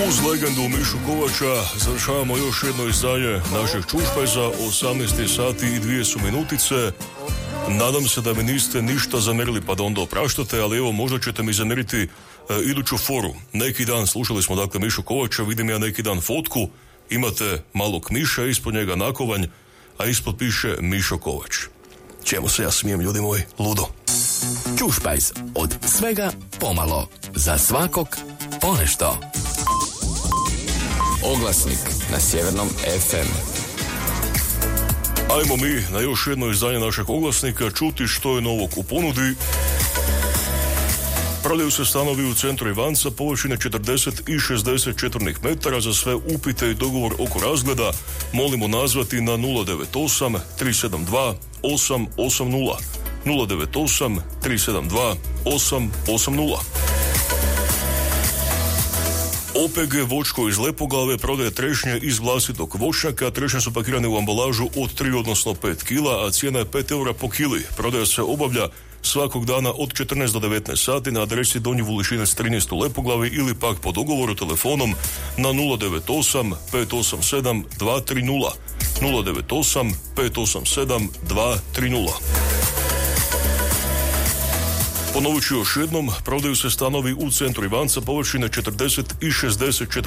Uz legendu Mišu Kovača završavamo još jedno izdanje našeg Čušpajza. 18 sati i 2 su minutice. Nadam se da mi niste ništa zamjerili pa da onda opraštate, ali evo možda ćete mi zamjeriti iduću foru. Neki dan slušali smo dakle Mišu Kovača, vidim ja neki dan fotku, imate malog miša, ispod njega nakovanj, a ispod piše Mišo Kovač. Čemu se ja smijem, ljudi moji? Ludo. Čušpajz, od svega pomalo, za svakog ponešto. Oglasnik na Sjevernom FM. Ajmo mi na još jedno izdanje našeg oglasnika čuti što je novog u ponudi. Prodaju se stanovi u centru Ivanca površine 40 i 60 četvornih metara. Za sve upite i dogovor oko razgleda molimo nazvati na 098 372 880. 098 372 880. OPG Vočko iz Lepoglave prodaje trešnje iz vlastitog voćnjaka. Trešnje su pakirane u ambalažu od 3 odnosno 5 kila, a cijena je 5 eura po kili. Prodaja se obavlja svakog dana od 14 do 19 sati na adresi Donji Vulišinac 13 u Lepoglavi ili pak po dogovoru telefonom na 098 587 230. 098 587 230. Ponovit ću još jednom, prodaju se stanovi u centru Ivanca površine 40 i 60